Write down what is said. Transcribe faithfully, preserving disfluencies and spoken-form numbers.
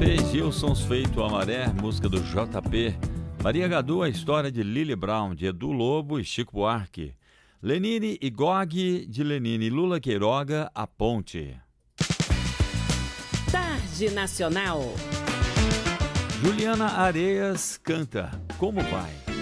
fez Gilsons Feito a Maré, música do J P. Maria Gadu, a história de Lily Brown, de Edu Lobo e Chico Buarque. Lenine e Gog, de Lenine e Lula Queiroga, A Ponte. Tarde Nacional. Juliana Areias canta Como Vai.